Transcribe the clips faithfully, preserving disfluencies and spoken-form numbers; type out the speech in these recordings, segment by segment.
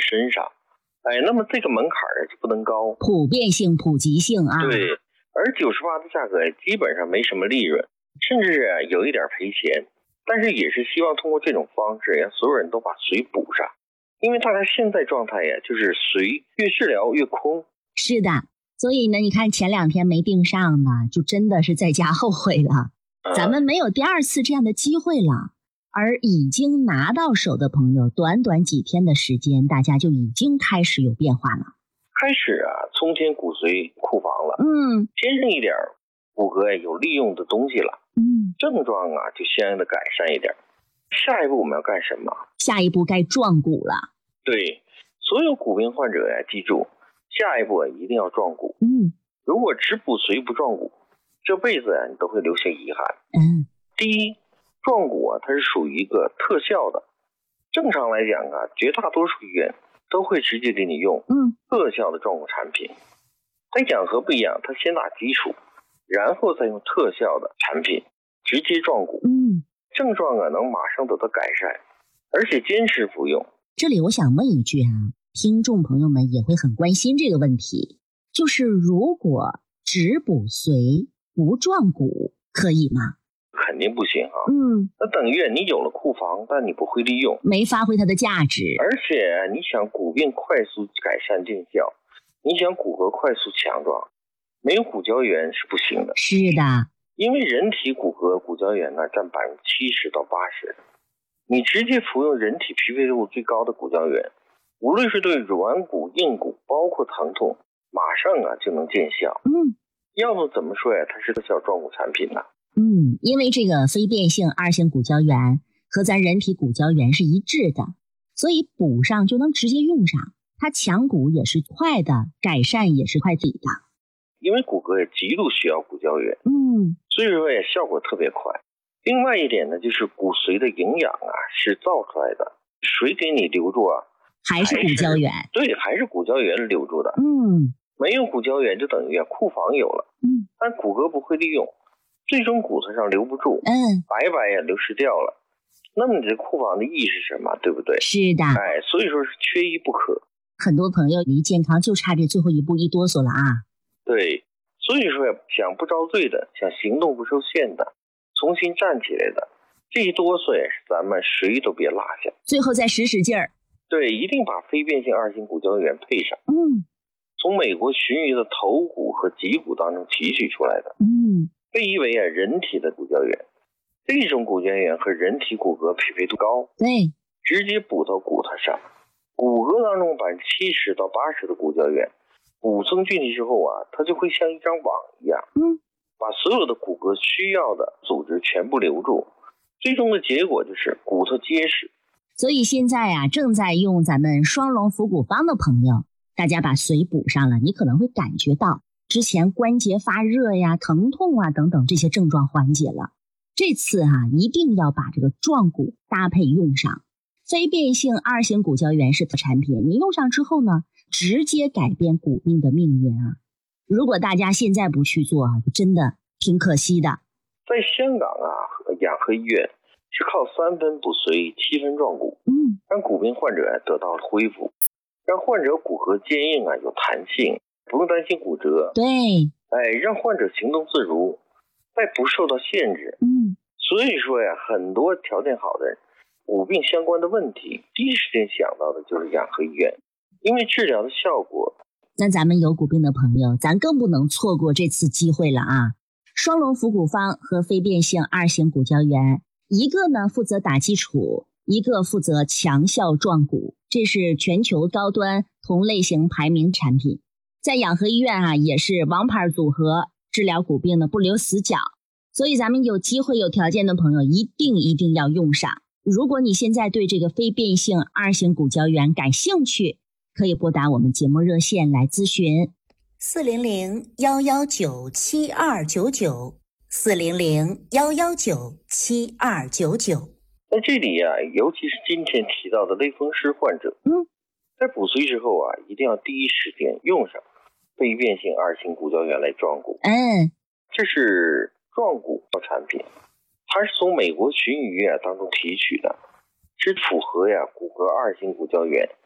身上，哎，那么这个门槛就不能高， 普遍性、普及性啊。 对，而九十八的价格基本上没什么利润，甚至有一点赔钱，但是也是希望通过这种方式让所有人都把髓补上，因为大家现在状态呀，就是髓越治疗越空。 是的，所以呢，你看前两天没订上呢，就真的是在家后悔了。 嗯、 咱们没有第二次这样的机会了。而已经拿到手的朋友，短短几天的时间，大家就已经开始有变化了。 开始啊，充填骨髓库房了， 嗯， 添上一点骨骼有利用的东西了， 嗯， 症状啊就相应的改善一点。下一步我们要干什么？ 下一步该壮骨了。 对，所有骨病患者呀，记住，下一步一定要壮骨。 嗯， 如果只补髓不壮骨，这辈子啊你都会留下遗憾。 嗯， 第一，壮骨啊，它是属于一个特效的。正常来讲啊，绝大多数医院都会直接给你用嗯特效的壮骨产品。但养和不一样，它先打基础，然后再用特效的产品直接壮骨。 嗯， 症状啊能马上得到改善，而且坚持服用。 这里我想问一句啊，听众朋友们也会很关心这个问题，就是如果只补髓不壮骨，可以吗？ 肯定不行啊， 嗯， 那等于你有了库房，但你不会利用， 没发挥它的价值。 而且你想骨病快速改善见效，你想骨骼快速强壮，没有骨胶原是不行的。 是的， 因为人体骨骼骨胶原呢占百分之七十到八十，你直接服用人体匹配度最高的骨胶原，无论是对软骨、硬骨，包括疼痛，马上啊就能见效。 嗯， 要不怎么说呀？它是特效壮骨产品呢？ 嗯，因为这个非变性二型骨胶原和咱人体骨胶原是一致的，所以补上就能直接用上，它强骨也是快的，改善也是快底的。 因为骨骼也极度需要骨胶原， 嗯， 所以说也效果特别快。另外一点呢，就是骨髓的营养啊是造出来的，谁给你留住啊？ 还是骨胶原。 对，还是骨胶原留住的。 嗯， 没有骨胶原就等于啊库房有了， 嗯， 但骨骼不会利用，最终骨头上留不住， 嗯， 白白也流失掉了。那么你这库房的意义是什么？对不对？ 是的， 哎，所以说是缺一不可。 很多朋友离健康就差这最后一步一哆嗦了啊。 对，所以说想不遭罪的，想行动不受限的，重新站起来的，这一哆嗦也是咱们谁都别落下。 最后再使使劲儿。 对，一定把非变性二型骨胶原配上。 嗯， 从美国鲟鱼的头骨和脊骨当中提取出来的。 嗯， 被誉为啊人体的骨胶原。这种骨胶原和人体骨骼匹配度高， 对， 直接补到骨头上。骨骼当中百分之七十到八十的骨胶原补充进去之后啊，它就会像一张网一样， 嗯， 把所有的骨骼需要的组织全部留住。最终的结果就是骨头结实。 所以现在啊，正在用咱们双龙服骨方的朋友，大家把髓补上了，你可能会感觉到之前关节发热呀、疼痛啊等等这些症状缓解了。这次啊，一定要把这个壮骨搭配用上。非变性二型骨胶原是产品，你用上之后呢，直接改变骨病的命运啊！如果大家现在不去做啊，真的挺可惜的。 在香港啊，养和医院是靠三分补髓，七分壮骨， 嗯， 让骨病患者得到了恢复，让患者骨骼坚硬啊，有弹性，不用担心骨折。 对， 哎，让患者行动自如，再不受到限制。 嗯， 所以说呀，很多条件好的人，骨病相关的问题，第一时间想到的就是养和医院，因为治疗的效果。 那咱们有骨病的朋友，咱更不能错过这次机会了啊！双龙服骨方和非变性二型骨胶原，一个呢负责打基础，一个负责强效壮骨，这是全球高端同类型排名产品，在养和医院啊也是王牌组合，治疗骨病的不留死角。所以咱们有机会有条件的朋友，一定一定要用上。如果你现在对这个非变性二型骨胶原感兴趣，可以拨打我们节目热线来咨询。 四零零幺幺九七二九九，四零零幺幺九七二九九。 在这里啊，尤其是今天提到的类风湿患者， 嗯， 在补髓之后啊，一定要第一时间用上非变性二型骨胶原来壮骨。 嗯， 这是壮骨产品，它是从美国鲟鱼啊当中提取的，是符合呀骨骼二型骨胶原，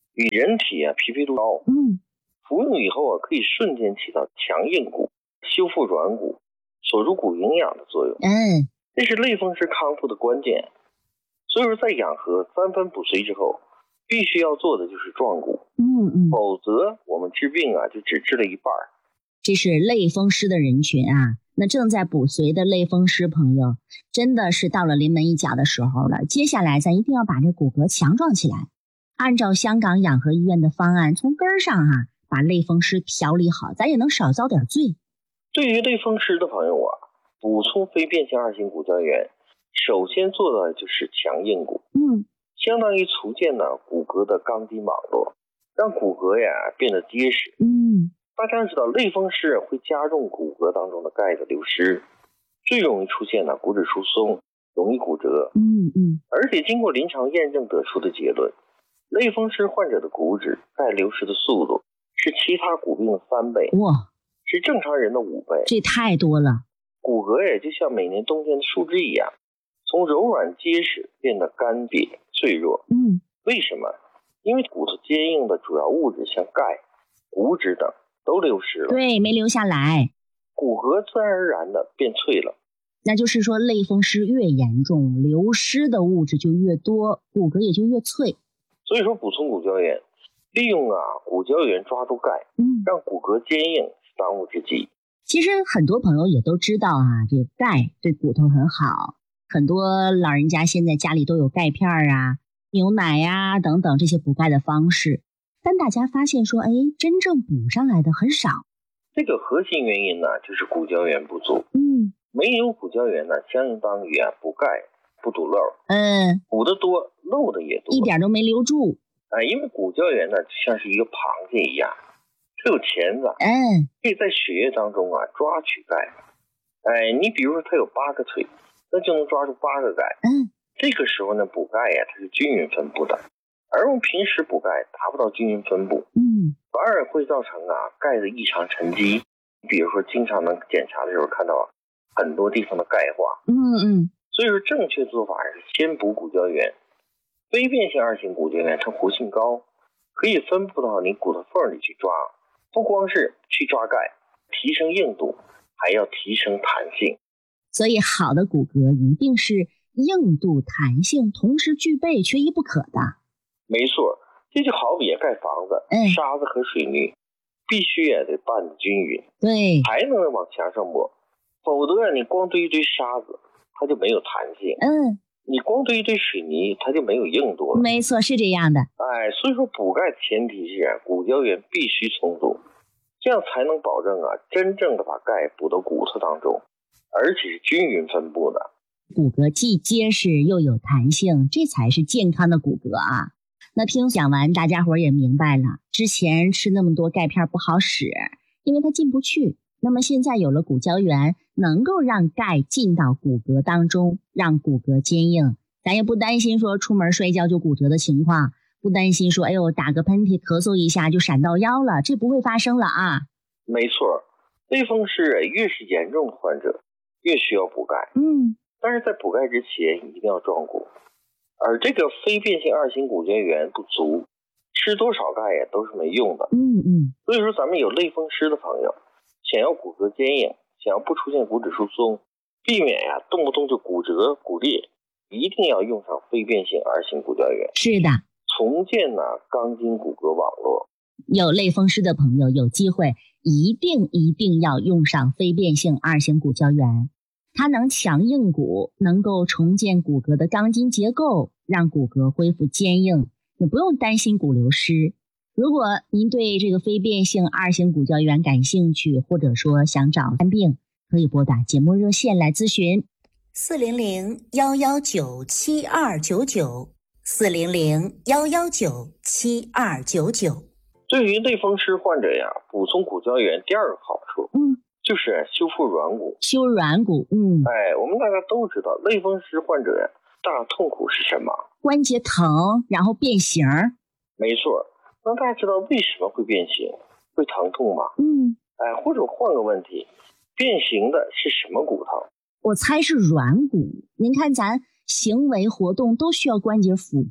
与人体啊匹配度高。 嗯， 服用以后啊，可以瞬间起到强硬骨、修复软骨、锁住骨营养的作用。 嗯， 这是类风湿康复的关键。所以说，在养和三分补髓之后，必须要做的就是壮骨。 嗯嗯， 否则我们治病啊就只治了一半。 这是类风湿的人群啊。那正在补髓的类风湿朋友，真的是到了临门一脚的时候了。接下来咱一定要把这骨骼强壮起来，按照香港养和医院的方案，从根儿上啊把类风湿调理好，咱也能少遭点罪。 对于类风湿的朋友啊，补充非变性二型骨胶原，首先做到的就是强硬骨。 嗯， 相当于组建呢骨骼的钢筋网络，让骨骼呀变得结实。 嗯， 大家知道类风湿会加重骨骼当中的钙的流失，最容易出现呢骨质疏松，容易骨折。 嗯嗯， 而且经过临床验证得出的结论，类风湿患者的骨质钙流失的速度是其他骨病的三倍， 哇， 是正常人的五倍。 这太多了。 骨骼也就像每年冬天的树枝一样，从柔软结实变得干瘪脆弱。 嗯， 为什么？因为骨头坚硬的主要物质像钙、骨脂等都流失了， 对，没留下来， 骨骼自然而然的变脆了。 那就是说类风湿越严重，流失的物质就越多，骨骼也就越脆。 所以说补充骨胶原，利用啊骨胶原抓住钙， 嗯， 让骨骼坚硬是当务之急。 其实很多朋友也都知道啊，这个钙对骨头很好，很多老人家现在家里都有钙片啊、牛奶呀、啊、等等这些补钙的方式，但大家发现说，哎，真正补上来的很少。 这个核心原因呢，就是骨胶原不足。 嗯， 没有骨胶原呢，相当于啊补钙不补漏。 嗯， 补的多，漏的也多， 一点都没留住。 哎，因为骨胶原呢，就像是一个螃蟹一样，它有钳子， 嗯， 可以在血液当中啊抓取钙。哎，你比如说它有八个腿，那就能抓住八个钙。 嗯， 这个时候呢，补钙呀，它是均匀分布的，而我们平时补钙达不到均匀分布， 嗯， 反而会造成啊钙的异常沉积。比如说，经常能检查的时候看到啊很多地方的钙化。 嗯嗯， 所以说正确做法是先补骨胶原。非变性二型骨胶原它活性高，可以分布到你骨头缝里去抓，不光是去抓钙，提升硬度，还要提升弹性。 所以好的骨骼一定是硬度、弹性同时具备，缺一不可的。 没错，这就好比盖房子， 嗯， 沙子和水泥必须也得拌得均匀， 对， 才能往墙上抹，否则你光堆一堆沙子，它就没有弹性。 嗯， 你光堆一堆水泥，它就没有硬度了。 没错，是这样的。 哎，所以说补钙的前提是啊，骨胶原必须充足，这样才能保证啊，真正的把钙补到骨头当中，而且是均匀分布的。 骨骼既结实又有弹性，这才是健康的骨骼啊。那听讲完，大家伙也明白了，之前吃那么多钙片不好使，因为它进不去。那么现在有了骨胶原，能够让钙进到骨骼当中，让骨骼坚硬，咱也不担心说出门摔跤就骨折的情况，不担心说哎呦打个喷嚏咳嗽一下就闪到腰了，这不会发生了啊。 没错，类风湿越是严重的患者越需要补钙， 嗯， 但是在补钙之前一定要壮骨，而这个非变性二型骨胶原不足，吃多少钙呀都是没用的。 嗯嗯， 所以说咱们有类风湿的朋友，想要骨骼坚硬，想要不出现骨质疏松，避免呀动不动就骨折骨裂，一定要用上非变性二型骨胶原。 是的， 重建呢钢筋骨骼网络。 有类风湿的朋友有机会一定一定要用上非变性二型骨胶原，它能强硬骨，能够重建骨骼的钢筋结构，让骨骼恢复坚硬，你不用担心骨流失。如果您对这个非变性二型骨胶原感兴趣，或者说想找看病，可以拨打节目热线来咨询四零零幺幺九七二九九四零零幺幺九七二九九。 对于类风湿患者呀，补充骨胶原第二个好处， 嗯， 就是修复软骨。 修软骨，嗯， 哎，我们大家都知道，类风湿患者呀，大痛苦是什么？ 关节疼，然后变形。 没错，那大家知道为什么会变形？会疼痛吗？ 嗯， 哎，或者换个问题，变形的是什么骨头？ 我猜是软骨。您看咱行为活动都需要关节辅助，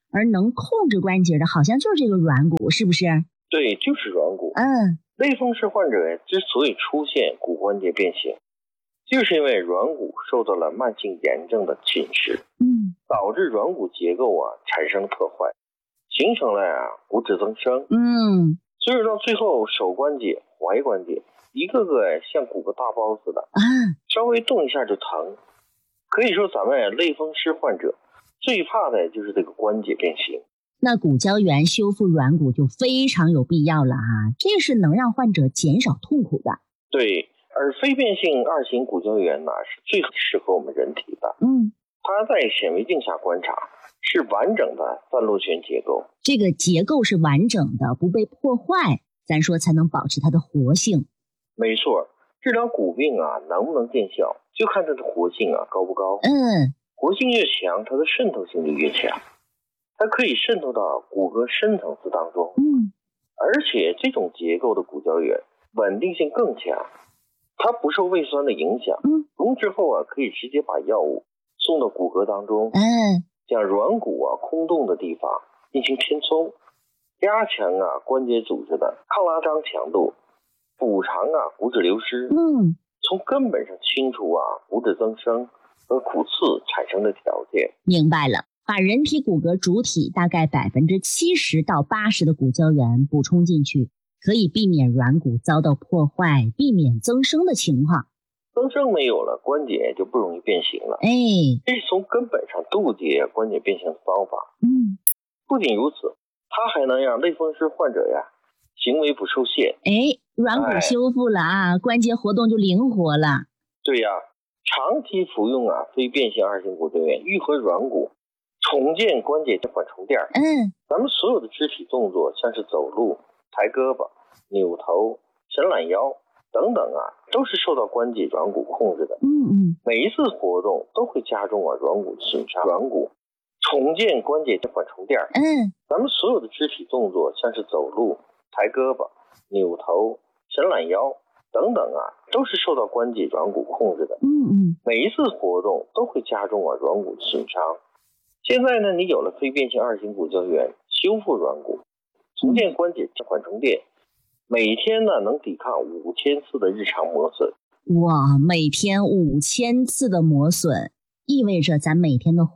而能控制关节的好像就是这个软骨，是不是？ 对，就是软骨。 嗯， 类风湿患者之所以出现骨关节变形，就是因为软骨受到了慢性炎症的侵蚀， 嗯， 导致软骨结构啊产生破坏，形成了啊骨质增生。 嗯， 所以到最后手关节、踝关节一个个像鼓个大包似的， 啊， 稍微动一下就疼。可以说咱们类风湿患者最怕的就是这个关节变形。 那骨胶原修复软骨就非常有必要了啊，这是能让患者减少痛苦的。 对，而非变性二型骨胶原呢是最适合我们人体的。 嗯， 它在显微镜下观察是完整的三螺旋结构， 这个结构是完整的，不被破坏，咱说才能保持它的活性。 没错，治疗骨病啊能不能见效，就看它的活性啊高不高。 嗯， 活性越强，它的渗透性就越强，它可以渗透到骨骼深层次当中。 嗯， 而且这种结构的骨胶原稳定性更强，它不受胃酸的影响。 嗯， 溶之后啊，可以直接把药物送到骨骼当中， 嗯， 将软骨啊空洞的地方进行填充，加强啊关节组织的抗拉张强度，补偿啊骨质流失。 嗯， 从根本上清除啊骨质增生和骨刺产生的条件。 明白了。把人体骨骼主体大概百分之七十到八十的骨胶原补充进去，可以避免软骨遭到破坏，避免增生的情况。 增生没有了，关节就不容易变形了。 哎， 这是从根本上杜绝关节变形的方法。 嗯， 不仅如此，它还能让类风湿患者呀行为不受限。 哎，软骨修复了啊，哎、关节活动就灵活了。 对呀，长期服用啊非变性二型骨胶原，愈合软骨，重建关节的缓冲垫。 嗯， 咱们所有的肢体动作，像是走路、抬胳膊、扭头、伸懒腰等等啊，都是受到关节软骨控制的。 嗯嗯， 每一次活动都会加重啊软骨的损伤，软骨重建关节的缓冲垫。 嗯， 咱们所有的肢体动作，像是走路、抬胳膊、扭头、伸懒腰等等啊，都是受到关节软骨控制的。 嗯嗯， 每一次活动都会加重啊软骨的损伤。现在呢，你有了非变性二型骨胶原，修复软骨，重建关节缓冲垫，每天呢能抵抗五千次的日常磨损。 哇，每天五千次的磨损，意味着咱每天的